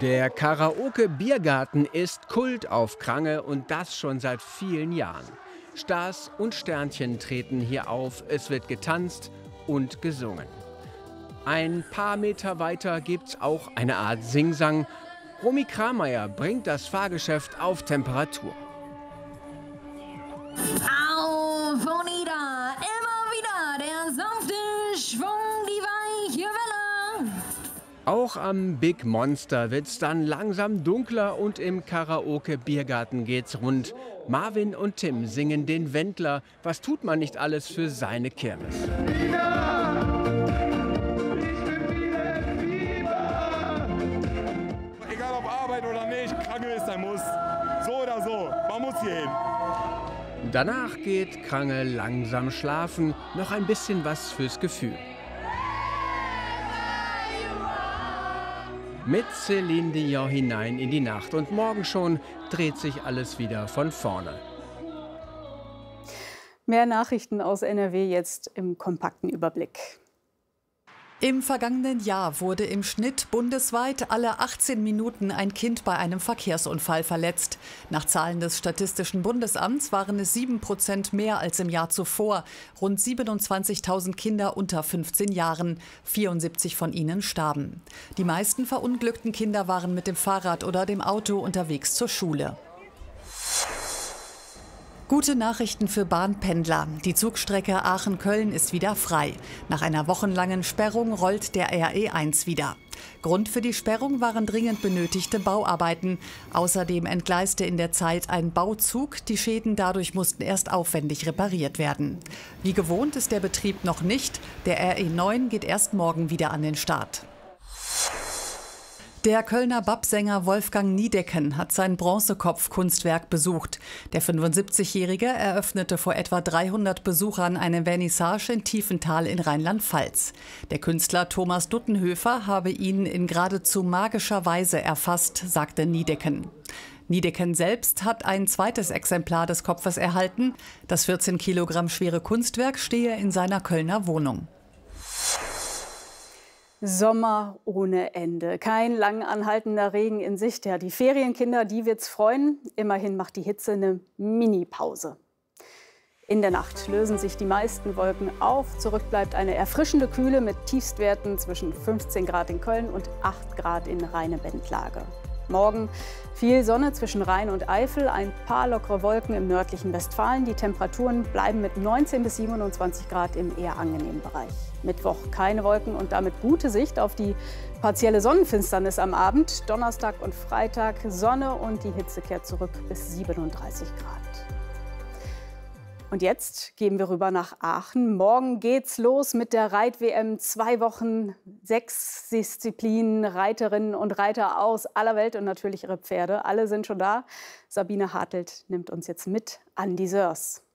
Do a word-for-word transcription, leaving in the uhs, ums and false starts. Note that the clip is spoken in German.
Der Karaoke-Biergarten ist Kult auf Krange und das schon seit vielen Jahren. Stars und Sternchen treten hier auf, es wird getanzt und gesungen. Ein paar Meter weiter gibt's auch eine Art Singsang. Romy Krameyer bringt das Fahrgeschäft auf Temperatur. Auf und nieder, immer wieder der sanfte Schwung, die weiche Welle. Auch am Big Monster wird's dann langsam dunkler und im Karaoke-Biergarten geht's rund. Marvin und Tim singen den Wendler. Was tut man nicht alles für seine Kirmes? Egal ob Arbeit oder nicht, Krange ist ein Muss. So oder so, man muss hier hin. Danach geht Krange langsam schlafen. Noch ein bisschen was fürs Gefühl. Mit Céline Dion hinein in die Nacht und morgen schon dreht sich alles wieder von vorne. Mehr Nachrichten aus N R W jetzt im kompakten Überblick. Im vergangenen Jahr wurde im Schnitt bundesweit alle achtzehn Minuten ein Kind bei einem Verkehrsunfall verletzt. Nach Zahlen des Statistischen Bundesamts waren es sieben Prozent mehr als im Jahr zuvor. Rund siebenundzwanzigtausend Kinder unter fünfzehn Jahren. vierundsiebzig von ihnen starben. Die meisten verunglückten Kinder waren mit dem Fahrrad oder dem Auto unterwegs zur Schule. Gute Nachrichten für Bahnpendler. Die Zugstrecke Aachen-Köln ist wieder frei. Nach einer wochenlangen Sperrung rollt der R E eins wieder. Grund für die Sperrung waren dringend benötigte Bauarbeiten. Außerdem entgleiste in der Zeit ein Bauzug. Die Schäden dadurch mussten erst aufwendig repariert werden. Wie gewohnt ist der Betrieb noch nicht. Der R E neun geht erst morgen wieder an den Start. Der Kölner Bab-Sänger Wolfgang Niedecken hat sein Bronzekopf-Kunstwerk besucht. Der fünfundsiebzigjährige eröffnete vor etwa dreihundert Besuchern eine Vernissage in Tiefenthal in Rheinland-Pfalz. Der Künstler Thomas Duttenhöfer habe ihn in geradezu magischer Weise erfasst, sagte Niedecken. Niedecken selbst hat ein zweites Exemplar des Kopfes erhalten. Das vierzehn Kilogramm schwere Kunstwerk stehe in seiner Kölner Wohnung. Sommer ohne Ende. Kein lang anhaltender Regen in Sicht. Ja, die Ferienkinder, die wird's freuen. Immerhin macht die Hitze eine Mini-Pause. In der Nacht lösen sich die meisten Wolken auf. Zurück bleibt eine erfrischende Kühle mit Tiefstwerten zwischen fünfzehn Grad in Köln und acht Grad in Rheine-Bend-Lage. Morgen viel Sonne zwischen Rhein und Eifel, ein paar lockere Wolken im nördlichen Westfalen. Die Temperaturen bleiben mit neunzehn bis siebenundzwanzig Grad im eher angenehmen Bereich. Mittwoch keine Wolken und damit gute Sicht auf die partielle Sonnenfinsternis am Abend. Donnerstag und Freitag Sonne und die Hitze kehrt zurück bis siebenunddreißig Grad. Und jetzt gehen wir rüber nach Aachen. Morgen geht's los mit der Reit-W M. Zwei Wochen, sechs Disziplinen, Reiterinnen und Reiter aus aller Welt und natürlich ihre Pferde. Alle sind schon da. Sabine Hartelt nimmt uns jetzt mit an die Sörs.